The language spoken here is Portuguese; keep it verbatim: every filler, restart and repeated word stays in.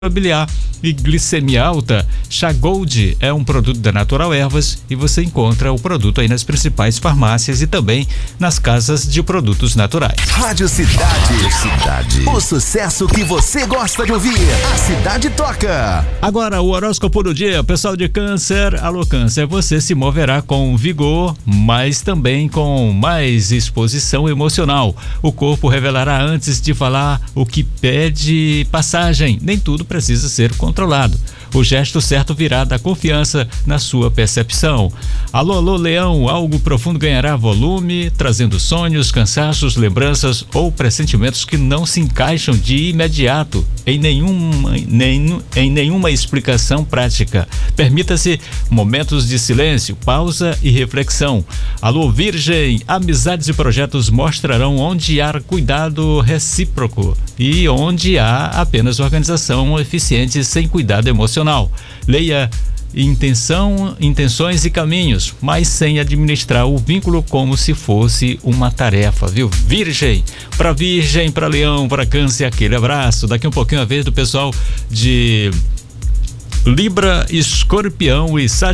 Familiar e glicemia alta. Chá Gold é um produto da Natural Ervas e você encontra o produto aí nas principais farmácias e também nas casas de produtos naturais. Rádio Cidade. Cidade. O sucesso que você gosta de ouvir. A cidade toca. Agora o horóscopo do dia, pessoal de Câncer. Alô Câncer, você se moverá com vigor, mas também com mais exposição emocional. O corpo revelará antes de falar o que pede passagem. Nem tudo precisa ser controlado. O gesto certo virá da confiança na sua percepção. Alô, alô, Leão, algo profundo ganhará volume, trazendo sonhos, cansaços, lembranças ou pressentimentos que não se encaixam de imediato em nenhuma, nem, em nenhuma explicação prática. Permita-se momentos de silêncio, pausa e reflexão. Alô, Virgem, amizades e projetos mostrarão onde há cuidado recíproco e onde há apenas organização eficiente sem cuidado emocional. Leia intenção, intenções e caminhos, mas sem administrar o vínculo como se fosse uma tarefa, viu? Virgem, para Virgem, para Leão, para Câncer, aquele abraço. Daqui um pouquinho a vez do pessoal de Libra, Escorpião e Sagitário.